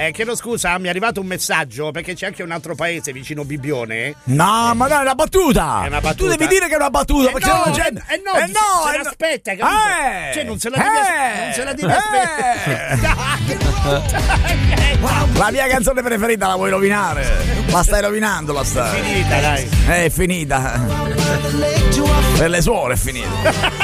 chiedo scusa, mi è arrivato un messaggio perché c'è anche un altro paese vicino Bibbione. No, ma no, è una battuta. È una battuta. Tu devi dire che è una battuta, perché no, la gente... aspetta, capito? Cioè non se la devi La mia canzone preferita la vuoi rovinare? La stai rovinando, la stai. È finita, dai. È finita. Per le suore è finita.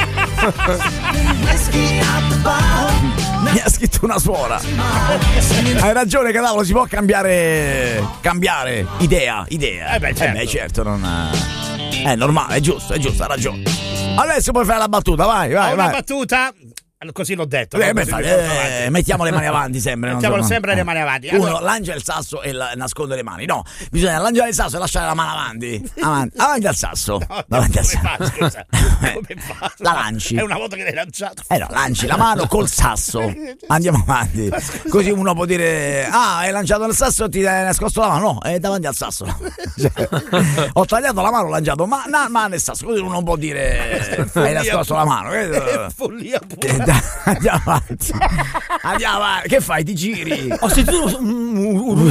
Mi ha scritto una suora. Hai ragione, cavolo, si può cambiare idea. Certo, non è normale, è giusto, ha ragione. Adesso puoi fare la battuta, vai. Una battuta. Così l'ho detto. Mettiamo le mani avanti sempre. Mettiamo sempre le mani avanti. Uno lancia il sasso e nasconde le mani. No, bisogna lanciare il sasso e lasciare la mano avanti. Avanti al sasso. Davanti al sasso. Come fa? La lanci. È una volta che l'hai lanciato. No, lanci la mano col sasso. Andiamo avanti. Così uno può dire: ah, hai lanciato il sasso e ti hai nascosto la mano. No, è davanti al sasso. Ho tagliato la mano, ho lanciato mano e sasso. Così uno non può dire: hai nascosto la mano. È follia pura. Andiamo avanti. Che fai? Ti giri? Ho sentito un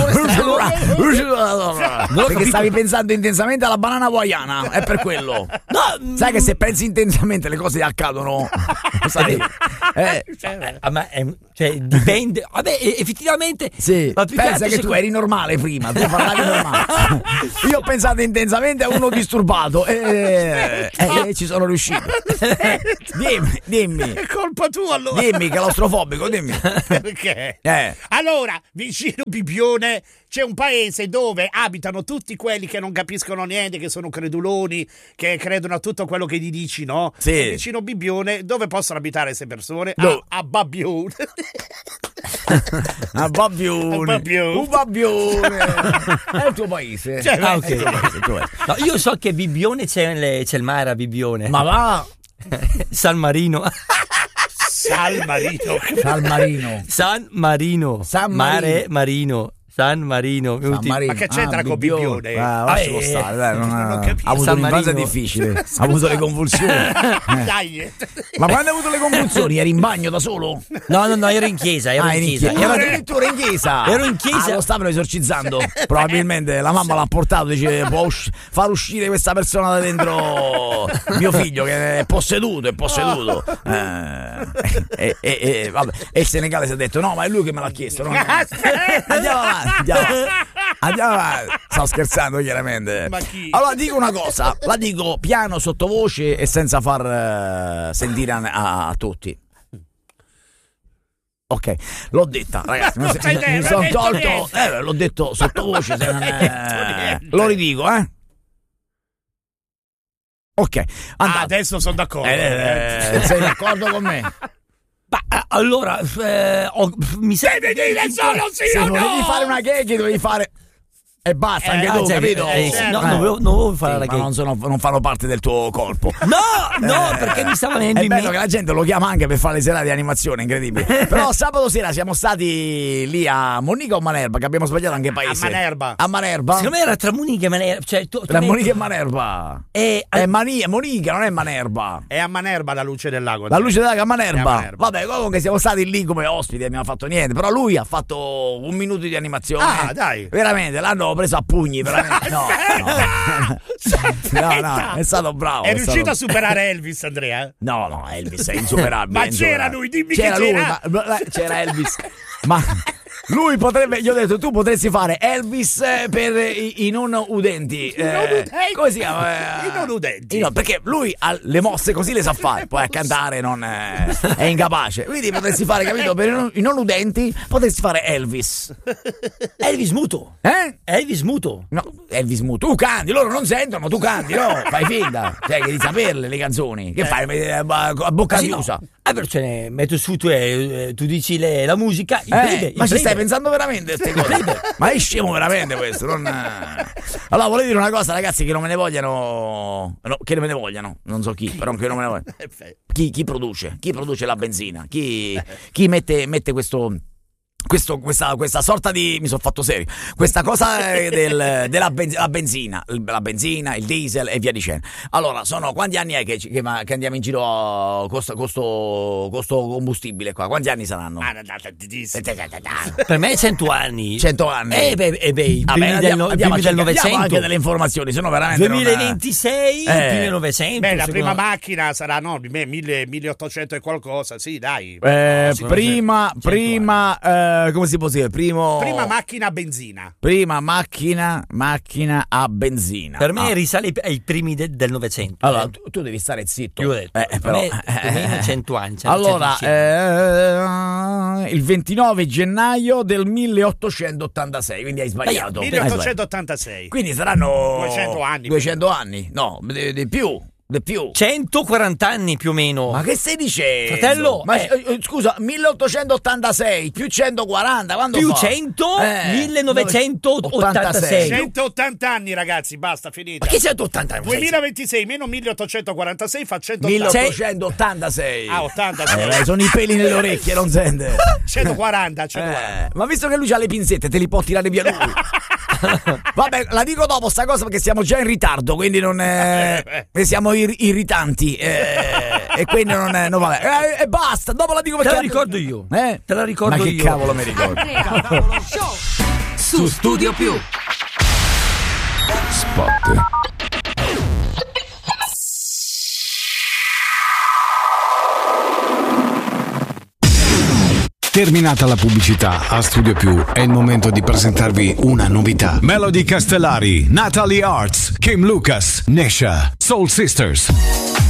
perché stavi pensando intensamente alla banana hawaiana. È per quello. No, sai che se pensi intensamente le cose accadono. Sai? Dipende. Vabbè, effettivamente. Sì. Pensa che tu eri normale prima. Tu parlavi normale. Io ho pensato intensamente a uno disturbato e ci sono riuscito. Dimmi. È colpa tua, allora. Dimmi, claustrofobico, dimmi. Perché? Allora, vicino Bibbione c'è un paese dove abitano tutti quelli che non capiscono niente, che sono creduloni, che credono a tutto quello che gli dici, no? Sì. E vicino Bibbione, dove possono abitare queste persone? No. A Babbione. A Babbione. È il tuo paese. No, io so che Bibbione c'è il mare a Bibbione. Ma va. San Marino. San Marino. Ma che c'entra con Bibbione? Lascialo stare, dai, ha avuto un'infanzia difficile. Ha avuto le convulsioni. Dai. Ma quando hai avuto le convulsioni? Eri in bagno da solo? No, ero in chiesa. Ero addirittura in chiesa. Ero in chiesa. Lo stavano esorcizzando. Probabilmente la mamma l'ha portato, dice: può far uscire questa persona da dentro mio figlio che è posseduto. E il Senegale si è detto: no, ma è lui che me l'ha chiesto. No? Andiamo avanti. Sto scherzando, chiaramente. Ma chi? Allora dico una cosa, la dico piano, sottovoce e senza far sentire a tutti. Ok, l'ho detta, ragazzi. Mi sono tolto. L'ho detto sottovoce. Lo ridico, Ok, adesso sono d'accordo. Sei d'accordo con me? Allora, mi serve dire solo sì o no. Devi fare una gag, devi fare. E basta, anche tu, capito? Non volevo fare la gag. Ma non fanno parte del tuo corpo. No, perché mi stava venendo in mente. È bello che la gente lo chiama anche per fare le serate di animazione, incredibile. Però sabato sera siamo stati lì a Monica o Manerba, che abbiamo sbagliato anche paese. A Manerba. Secondo me era tra Monica e Manerba. Tra Monica e Manerba. È Monica, non è Manerba. È a Manerba la luce del lago. La luce del lago a Manerba. Vabbè, comunque siamo stati lì come ospiti e abbiamo fatto niente. Però lui ha fatto un minuto di animazione. Dai. Veramente, l'hanno preso a pugni, veramente. No, è stato bravo. È riuscito a superare Elvis, Andrea? No, Elvis è insuperabile. Ma c'era lui, dimmi c'era che lui, c'era Elvis. Ma lui potrebbe, gli ho detto, tu potresti fare Elvis per i non udenti. Come si chiama? I non udenti. Perché lui ha le mosse così le sa fare, poi a cantare è incapace. Quindi potresti fare, capito, per i non udenti potresti fare Elvis. Elvis muto. Elvis muto. No, Elvis muto. Tu canti, loro non sentono, tu canti, no? Fai finta. Cioè, che devi saperle le canzoni. Che fai? A bocca chiusa. Però metto su tu dici la musica. Ma ci stai pensando veramente a queste cose? Ma è scemo veramente questo. Allora volevo dire una cosa, ragazzi, che non me ne vogliano. No, che non me ne vogliano. Non so chi, però che non me ne vogliano. Chi produce la benzina? Chi mette questo questa sorta di, mi sono fatto serio, questa cosa della benzina, il diesel e via dicendo. Allora, sono quanti anni è che andiamo in giro con sto combustibile qua? Quanti anni saranno? Per me 100 anni. 100 anni. I primi del Novecento. Abbiamo anche delle informazioni, sono veramente 2026, primi Novecento. Beh, la prima macchina sarà 1800 e qualcosa, sì, dai. Prima come si può dire? Prima macchina a benzina. Prima macchina a benzina. Per me risale ai primi del Novecento. Allora, tu devi stare zitto. Io ho detto, però, 100 anni. Allora, il 29 gennaio del 1886, quindi hai sbagliato. 1886. Quindi saranno 200 anni. 200 anni? No, di più. 140 anni più o meno. Ma che stai dicendo? Fratello, ma scusa, 1886 più 140, quando più fa? 100 1986. 180 anni, ragazzi, basta, finita. Ma che 180 anni? 2026 meno 1846 fa 180. 1886. 86. Sono i peli nelle orecchie, non sente. 140. Ma visto che lui ha le pinzette, te li può tirare via lui. Vabbè, la dico dopo sta cosa perché siamo già in ritardo, quindi non siamo irritanti e quindi non vabbè. E basta, dopo la dico perché te la ricordo io. Te la ricordo io. Ma che io. cavolo mi ricordo? Su Studio Più. Spot. Terminata la pubblicità, a Studio Più è il momento di presentarvi una novità. Melody Castellari, Natalie Arts, Kim Lucas, Nesha, Soul Sisters.